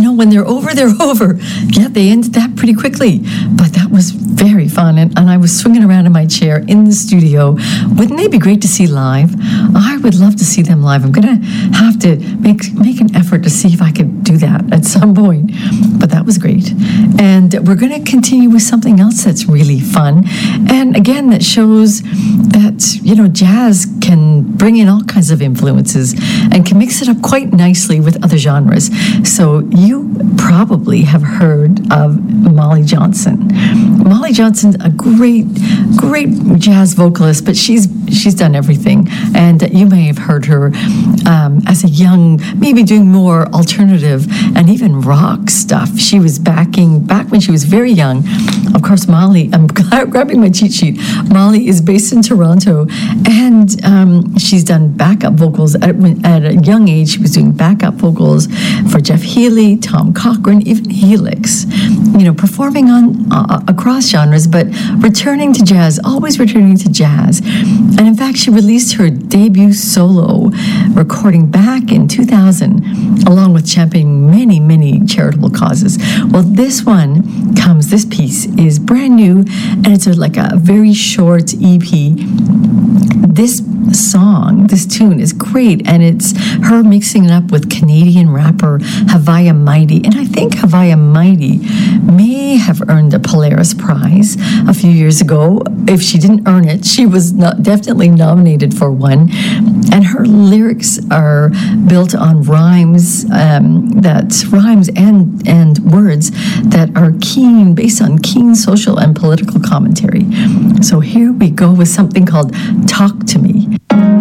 when they're over, they're over. Yeah, they ended that pretty quickly. But that was very fun. And I was swinging around in my chair in the studio. Wouldn't they be great to see live? I would love to see them live. I'm going to have to make an effort to see if I could do that at some point. But that was great. And we're going to continue with something else that's really fun. And again, that shows that, jazz can bring in all kinds of influences and can mix it up quite nicely with other genres. So you probably have heard of Molly Johnson. Molly Johnson's a great jazz vocalist, but she's done everything. And you may have heard her as a young, maybe doing more alternative and even rock stuff. She was back when she was very young. Of course, Molly, I'm grabbing my cheat sheet. Molly is based in Toronto, and she's done backup vocals at a young age. She was doing backup vocals for Jeff Healey, Tom Cochrane, even Helix, performing on across genres, but returning to jazz, always returning to jazz. And in fact, she released her debut solo recording back in 2000, along with championing many, many charitable causes. Well, this piece is brand new, and it's like a very short EP. This tune is great, and it's her mixing it up with Canadian rapper Havaya Mighty. And I think Havaya Mighty may have earned a Polaris Prize a few years ago. If she didn't earn it, she was definitely nominated for one. And her lyrics are built on rhymes and words that are based on keen social and political commentary. So here we go with something called Talk to Me.